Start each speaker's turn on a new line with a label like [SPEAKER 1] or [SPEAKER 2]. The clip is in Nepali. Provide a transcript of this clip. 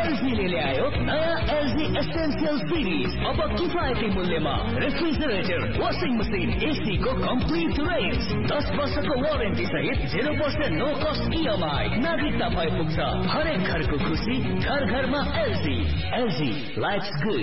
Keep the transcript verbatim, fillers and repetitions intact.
[SPEAKER 1] एलजीले ल्यायो नयाँ एलजी एसेन्शियल सिरिज। अब किफायती मूल्यमा रेफ्रिजरेटर, वाशिङ मसिन, एसी को कम्प्लिट रेन्ज, दस वर्षको वारेन्टी सहित zero percent no cost EMI. नागरिकता भए पुग्छ हरेक घरको खुसी, घर घरमा एलजी। LG lives good.